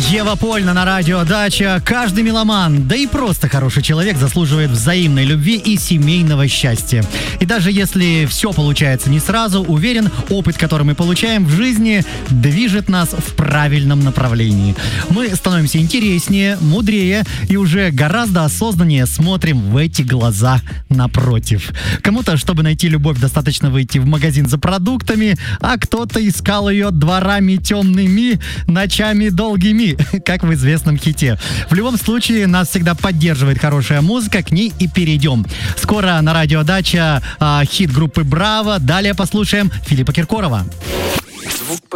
Ева Польна на радио «Дача». Каждый меломан, да и просто хороший человек заслуживает взаимной любви и семейного счастья. И даже если все получается не сразу, уверен, опыт, который мы получаем в жизни, движет нас в правильном направлении. Мы становимся интереснее, мудрее и уже гораздо осознаннее смотрим в эти глаза напротив. Кому-то, чтобы найти любовь, достаточно выйти в магазин за продуктами, а кто-то искал ее дворами темными, ночами долгими, как в известном хите. В любом случае, нас всегда поддерживает хорошая музыка, к ней и перейдем. Скоро на радио «Дача» хит группы «Браво». Далее послушаем Филиппа Киркорова.